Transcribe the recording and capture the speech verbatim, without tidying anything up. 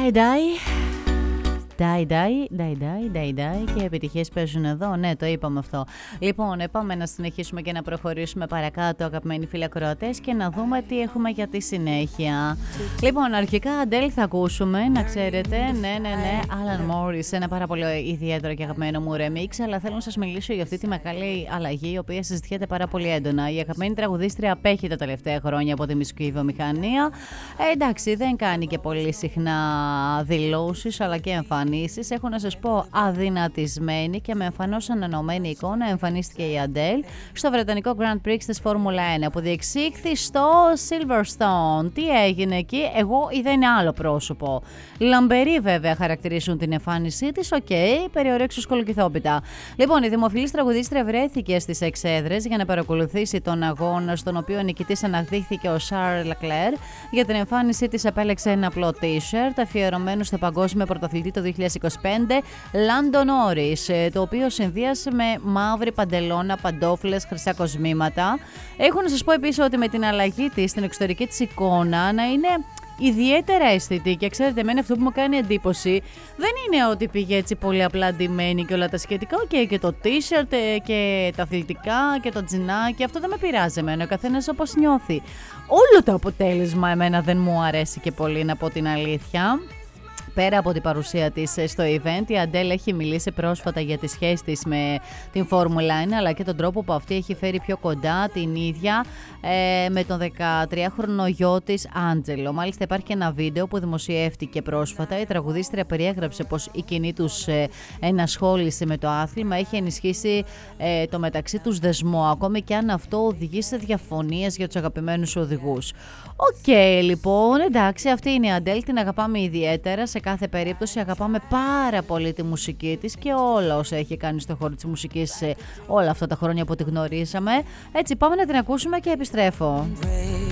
Die Die. Die Die, Die Die, Die Die και επιτυχίες παίζουν εδώ. Ναι, το είπαμε αυτό. Λοιπόν, πάμε να συνεχίσουμε και να προχωρήσουμε παρακάτω, αγαπημένοι φίλοι ακροατές, και να δούμε τι έχουμε για τη συνέχεια. Λοιπόν, αρχικά Adele θα ακούσουμε, να ξέρετε. Ναι, ναι, ναι. Alan Morris, ένα πάρα πολύ ιδιαίτερο και αγαπημένο μου remix. Αλλά θέλω να σας μιλήσω για αυτή τη μεγάλη αλλαγή, η οποία συζητιέται πάρα πολύ έντονα. Η αγαπημένη τραγουδίστρια απέχει τα τελευταία χρόνια από τη μουσική βιομηχανία. Ε, εντάξει, δεν κάνει και πολύ συχνά δηλώσεις αλλά και εμφανίσεις. Έχω να σας πω αδυνατισμένη και με εμφανώς ανανεωμένη εικόνα εμφανίστηκε η Adele στο βρετανικό Grand Prix της Φόρμουλα ένα που διεξήχθη στο Silverstone. Τι έγινε εκεί? Εγώ είδα ένα άλλο πρόσωπο. Λαμπερή βέβαια χαρακτηρίζουν την εμφάνισή της, οκ, okay, περιορέξου σκολοκυθόπιτα. Λοιπόν, η δημοφιλής τραγουδίστρια βρέθηκε στις εξέδρες για να παρακολουθήσει τον αγώνα, στον οποίο ο νικητής αναδείχθηκε ο Charles Leclerc. Για την εμφάνισή της επέλεξε ένα απλό t-shirt αφιερωμένο στο παγκόσμιο πρωταθλητή το δύο χιλιάδες είκοσι πέντε Lando Norris, το οποίο συνδύασε με μαύρη παντελώνα, παντόφλες, χρυσά κοσμήματα. Έχω να σας πω επίσης ότι με την αλλαγή της στην εξωτερική της εικόνα να είναι ιδιαίτερα αισθητή, και ξέρετε, εμένα αυτό που μου κάνει εντύπωση δεν είναι ότι πήγε έτσι πολύ απλά ντυμένη και όλα τα σχετικά. Οκ, okay, και το t-shirt και τα αθλητικά και το τζινάκι, αυτό δεν με πειράζει εμένα, ο καθένας όπως νιώθει. Όλο το αποτέλεσμα εμένα δεν μου αρέσει και πολύ, να πω την αλήθεια. Πέρα από την παρουσία της στο event, η Adele έχει μιλήσει πρόσφατα για τη σχέση της με την Φόρμουλα ένα, αλλά και τον τρόπο που αυτή έχει φέρει πιο κοντά την ίδια ε, με τον δεκατριάχρονο γιο της Άντζελο. Μάλιστα υπάρχει και ένα βίντεο που δημοσιεύτηκε πρόσφατα. Η τραγουδίστρια περιέγραψε πως η κοινή τους ε, ενασχόληση με το άθλημα έχει ενισχύσει ε, το μεταξύ τους δεσμό, ακόμη και αν αυτό οδηγεί σε διαφωνίες για τους αγαπημένους οδηγούς. Οκ, okay, λοιπόν, εντάξει, αυτή είναι η Adele, την αγαπάμε ιδιαίτερα. Σε κάθε περίπτωση αγαπάμε πάρα πολύ τη μουσική της και όλα όσα έχει κάνει στο χώρο της μουσικής όλα αυτά τα χρόνια που τη γνωρίσαμε. Έτσι, πάμε να την ακούσουμε και επιστρέφω.